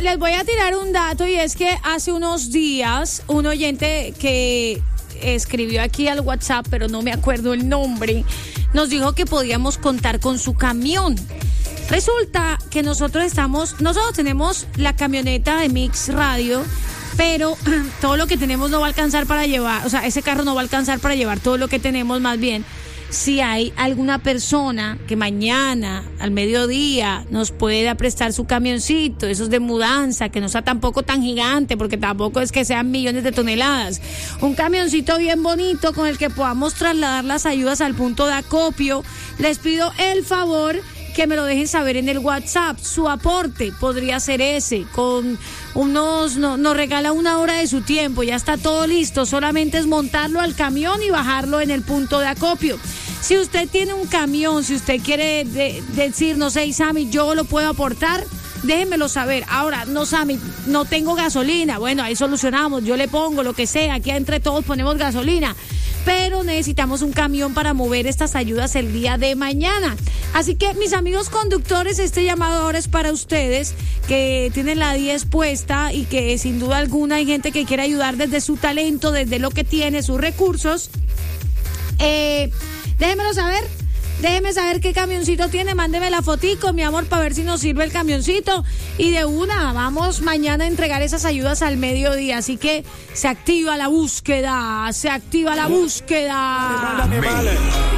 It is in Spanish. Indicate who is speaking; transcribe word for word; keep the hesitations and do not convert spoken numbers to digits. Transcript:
Speaker 1: les voy a tirar un dato y es que hace unos días un oyente que escribió aquí al WhatsApp, pero no me acuerdo el nombre, nos dijo que podíamos contar con su camión. Resulta que nosotros estamos, nosotros tenemos la camioneta de Mix Radio, pero todo lo que tenemos no va a alcanzar para llevar, o sea, ese carro no va a alcanzar para llevar todo lo que tenemos. Más bien, si hay alguna persona que mañana al mediodía nos pueda prestar su camioncito, esos de mudanza, que no sea tampoco tan gigante, porque tampoco es que sean millones de toneladas, un camioncito bien bonito con el que podamos trasladar las ayudas al punto de acopio, les pido el favor que me lo dejen saber en el WhatsApp. Su aporte podría ser ese, con unos, no, nos regala una hora de su tiempo, ya está todo listo, solamente es montarlo al camión y bajarlo en el punto de acopio. Si usted tiene un camión, si usted quiere de, decir, no sé, Sammy, yo lo puedo aportar, déjenmelo saber. Ahora, no, Sammy, no tengo gasolina, bueno, ahí solucionamos, yo le pongo lo que sea, aquí entre todos ponemos gasolina, pero necesitamos un camión para mover estas ayudas el día de mañana. Así que, mis amigos conductores, este llamado ahora es para ustedes que tienen la diez puesta y que sin duda alguna hay gente que quiere ayudar desde su talento, desde lo que tiene, sus recursos. Eh, déjenmelo saber. Déjeme saber qué camioncito tiene, mándeme la fotico, mi amor, para ver si nos sirve el camioncito. Y de una, vamos mañana a entregar esas ayudas al mediodía. Así que se activa la búsqueda, se activa la búsqueda.